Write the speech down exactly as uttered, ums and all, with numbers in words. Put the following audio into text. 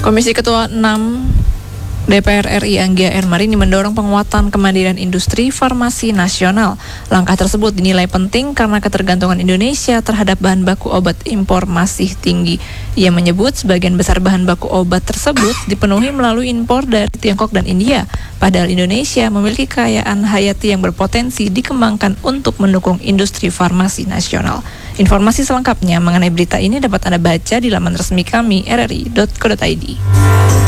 Komisi Ketua enam D P R R I Anggia R. Marini mendorong penguatan kemandirian industri farmasi nasional. Langkah tersebut dinilai penting karena ketergantungan Indonesia terhadap bahan baku obat impor masih tinggi. Ia menyebut sebagian besar bahan baku obat tersebut dipenuhi melalui impor dari Tiongkok dan India. Padahal Indonesia memiliki kekayaan hayati yang berpotensi dikembangkan untuk mendukung industri farmasi nasional. Informasi selengkapnya mengenai berita ini dapat Anda baca di laman resmi kami r r i dot co dot i d.